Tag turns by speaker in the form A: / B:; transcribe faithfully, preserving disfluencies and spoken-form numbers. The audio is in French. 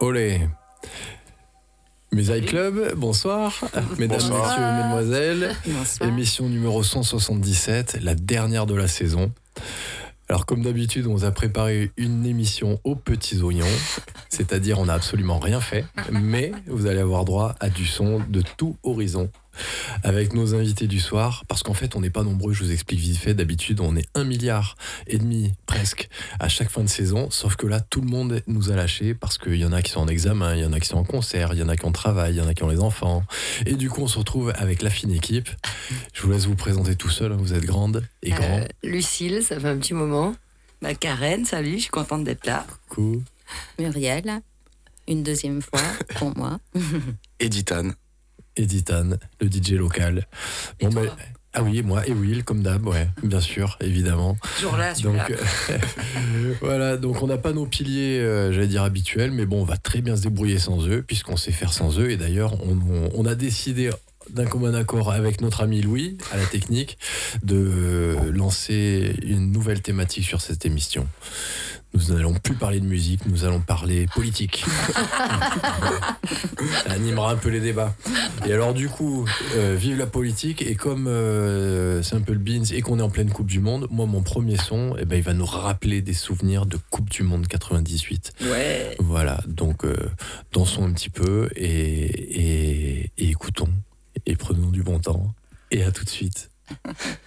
A: Olé. Mes iClub, bonsoir. Mesdames,
B: Bonsoir.
A: messieurs, mesdemoiselles.
C: Bonsoir.
A: Émission numéro cent soixante-dix-sept, la dernière de la saison. Alors, comme d'habitude, on vous a préparé une émission aux petits oignons, c'est-à-dire on n'a absolument rien fait, mais vous allez avoir droit à du son de tout horizon avec nos invités du soir, parce qu'en fait, on n'est pas nombreux, je vous explique vite fait. D'habitude, on est un milliard et demi presque à chaque fin de saison, sauf que là, tout le monde nous a lâchés parce qu'il y en a qui sont en examen, il y en a qui sont en concert, il y en a qui ont travail, il y en a qui ont les enfants. Et du coup, on se retrouve avec la fine équipe. Je vous laisse vous présenter tout seul, hein, vous êtes grande et grand.
C: Euh, Lucille, ça fait un petit moment. Bah, Karen, salut, je suis contente d'être là.
A: Coucou.
D: Muriel, une deuxième fois pour moi.
B: Editane.
A: Editane, le D J local.
C: Et toi
A: ben, ah oui, et moi, et Will, comme d'hab, ouais, bien sûr, évidemment.
C: Toujours là,
A: Donc,
C: celui-là.
A: euh, voilà, donc on n'a pas nos piliers, euh, j'allais dire habituels, mais bon, on va très bien se débrouiller sans eux, puisqu'on sait faire sans eux. Et d'ailleurs, on, on, on a décidé d'un commun accord avec notre ami Louis, à la technique, de lancer une nouvelle thématique sur cette émission. Nous n'allons plus parler de musique, nous allons parler politique. Ça animera un peu les débats. Et alors du coup, euh, vive la politique. Et comme euh, c'est un peu le beans et qu'on est en pleine Coupe du Monde, moi mon premier son, eh ben, il va nous rappeler des souvenirs de Coupe du Monde quatre-vingt-dix-huit.
C: Ouais.
A: Voilà, donc euh, dansons un petit peu et, et, et écoutons et prenons du bon temps. Et à tout de suite.